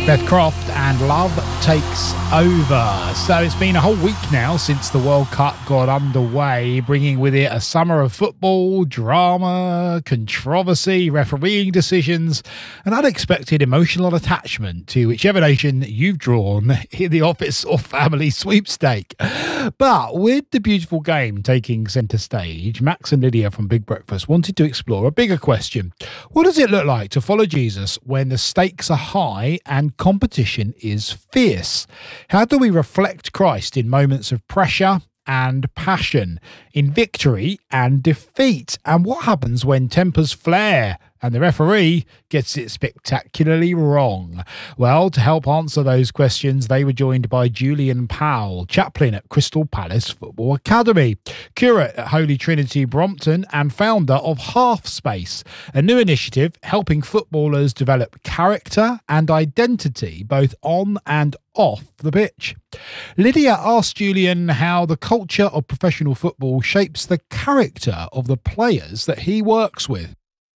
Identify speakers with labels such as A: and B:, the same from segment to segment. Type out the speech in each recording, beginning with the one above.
A: Beth Croft and Love Takes Over. So it's been a whole week now since the World Cup got underway, bringing with it a summer of football, drama, controversy, refereeing decisions, an unexpected emotional attachment to whichever nation you've drawn in the office or family sweepstake. But with the beautiful game taking centre stage, Max and Lydia from Big Breakfast wanted to explore a bigger question. What does it look like to follow Jesus when the stakes are high and competition is fierce? How do we reflect Christ in moments of pressure and passion, in victory and defeat? And what happens when tempers flare and the referee gets it spectacularly wrong? Well, to help answer those questions, they were joined by Julian Powell, chaplain at Crystal Palace Football Academy, curate at Holy Trinity Brompton, and founder of Half Space, a new initiative helping footballers develop character and identity both on and off the pitch. Lydia asked Julian how the culture of professional football shapes the character of the players that he works with.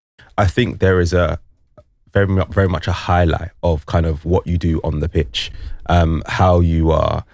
B: I think there is a very much a highlight of kind of what you do on the pitch, how you are,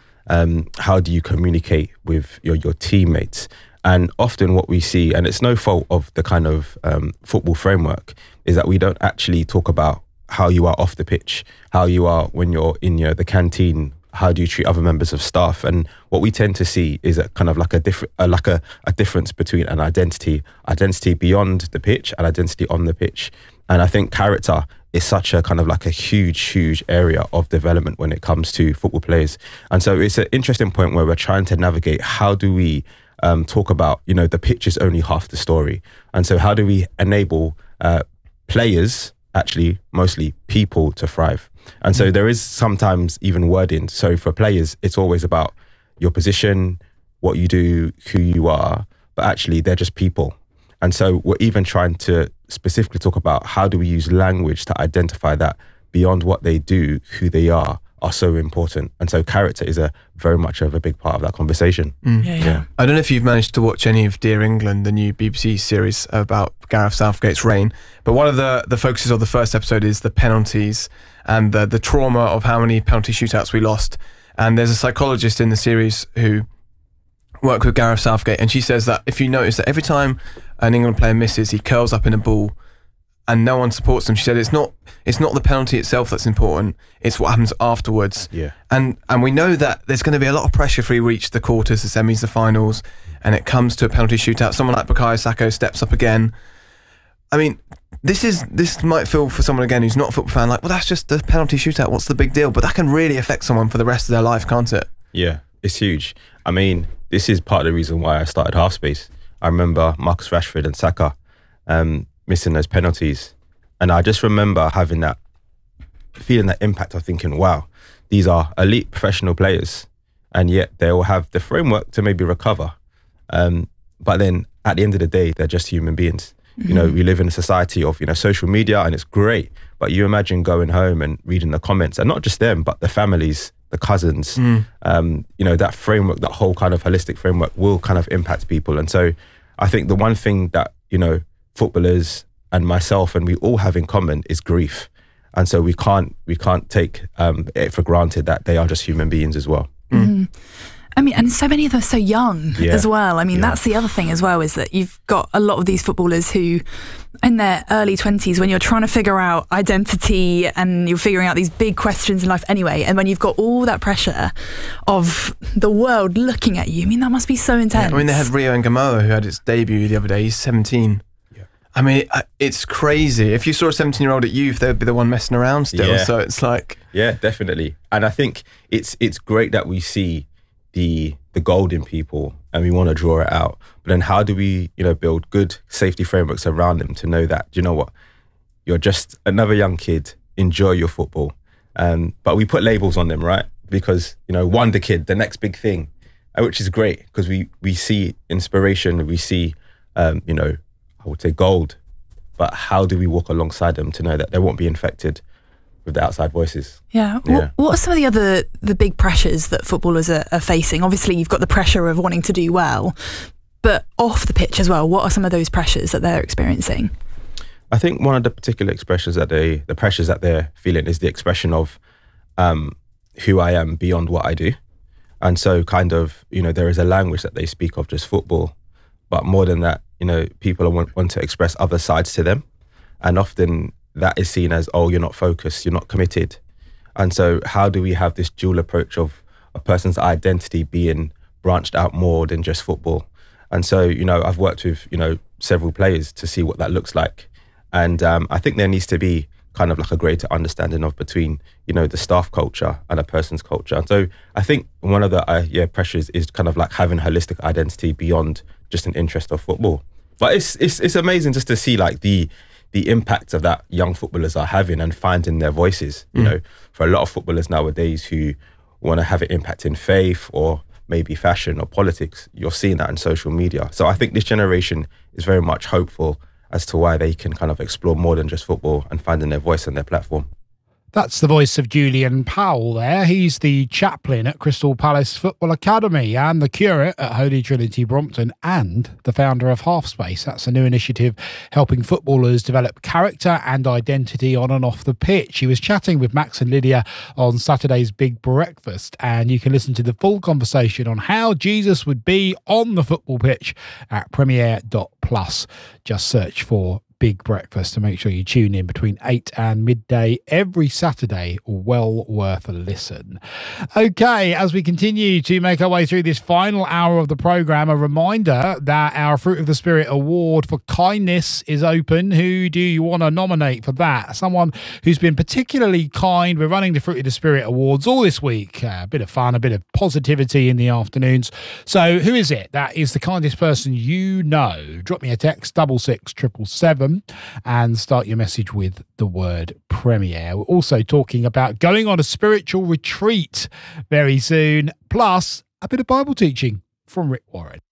B: how do you communicate with your teammates. And often what we see, and it's no fault of the kind of football framework, is that we don't actually talk about how you are off the pitch, how you are when you're in the canteen, how do you treat other members of staff. And what we tend to see is a kind of like a difference between an identity beyond the pitch and identity on the pitch. And I think character is such a kind of like a huge area of development when it comes to football players. And so it's an interesting point where we're trying to navigate how do we talk about, the pitch is only half the story. And so how do we enable players, actually mostly people, to thrive? And so there is sometimes even wording. So for players, it's always about your position, what you do, who you are, but actually they're just people. And so we're even trying to specifically talk about how do we use language to identify that beyond what they do, who they are so important. And so character is very much of a big part of that conversation.
C: Yeah. I don't know if you've managed to watch any of Dear England, the new BBC series about Gareth Southgate's reign, but one of the focuses of the first episode is the penalties and the trauma of how many penalty shootouts we lost. And there's a psychologist in the series who worked with Gareth Southgate, and she says that if you notice that every time an England player misses, he curls up in a ball and no one supports him. She said it's not the penalty itself that's important, it's what happens afterwards.
B: Yeah.
C: And we know that there's going to be a lot of pressure if we reach the quarters, the semis, the finals, and it comes to a penalty shootout. Someone like Bukayo Saka steps up again. I mean, this might feel for someone again who's not a football fan like, well, that's just the penalty shootout, what's the big deal? But that can really affect someone for the rest of their life, can't it?
B: Yeah, it's huge. I mean, this is part of the reason why I started Half Space. I remember Marcus Rashford and Saka missing those penalties, and I just remember having that feeling, that impact of thinking, wow, these are elite professional players, and yet they will have the framework to maybe recover, but then at the end of the day, they're just human beings. We live in a society of social media, and it's great, but you imagine going home and reading the comments, and not just them, but the families, the cousins, that framework, that whole kind of holistic framework will kind of impact people. And so I think the one thing that footballers and myself and we all have in common is grief. And so we can't take it for granted that they are just human beings as well.
D: I mean, and so many of them are so young as well. I mean, that's the other thing as well, is that you've got a lot of these footballers who, in their early 20s, when you're trying to figure out identity and you're figuring out these big questions in life anyway, and when you've got all that pressure of the world looking at you, I mean, that must be so intense.
C: I mean, they had Rio Ngamoa, who had its debut the other day. He's 17. I mean, it's crazy. If you saw a 17-year-old at youth, they'd be the one messing around still.
B: Yeah.
C: So it's like...
B: Yeah, definitely. And I think it's great that we see the gold in people and we want to draw it out. But then how do we, build good safety frameworks around them to know that, you know what, you're just another young kid, enjoy your football. But we put labels on them, right? Because, wonder kid, the next big thing, which is great because we see inspiration, we see, I would say gold, but how do we walk alongside them to know that they won't be infected with the outside voices?
D: Yeah. What are some of the big pressures that footballers are facing? Obviously, you've got the pressure of wanting to do well, but off the pitch as well, what are some of those pressures that they're experiencing?
B: I think one of the particular expressions the pressures that they're feeling is the expression of who I am beyond what I do. And so kind of, there is a language that they speak of, just football. But more than that, people want to express other sides to them. And often that is seen as, oh, you're not focused, you're not committed. And so how do we have this dual approach of a person's identity being branched out more than just football? And so, I've worked with, several players to see what that looks like. And I think there needs to be kind of like a greater understanding of between, the staff culture and a person's culture. And so I think one of the pressures is kind of like having holistic identity beyond just an interest of football. But it's amazing just to see like the impact of that young footballers are having and finding their voices. For a lot of footballers nowadays who want to have an impact in faith or maybe fashion or politics, you're seeing that in social media. So I think this generation is very much hopeful as to why they can kind of explore more than just football and finding their voice and their platform.
A: That's the voice of Julian Powell there. He's the chaplain at Crystal Palace Football Academy and the curate at Holy Trinity Brompton and the founder of Half Space. That's a new initiative helping footballers develop character and identity on and off the pitch. He was chatting with Max and Lydia on Saturday's Big Breakfast, and you can listen to the full conversation on how Jesus would be on the football pitch at premiere.plus. Just search for Big Breakfast to make sure you tune in between 8 and midday every Saturday. Well worth a listen. Okay, as we continue to make our way through this final hour of the programme, a reminder that our Fruit of the Spirit Award for kindness is open. Who do you want to nominate for that? Someone who's been particularly kind. We're running the Fruit of the Spirit Awards all this week. A bit of fun, a bit of positivity in the afternoons. So who is it that is the kindest person you know? Drop me a text, 66777. And start your message with the word Premiere. We're also talking about going on a spiritual retreat very soon, plus a bit of Bible teaching from Rick Warren.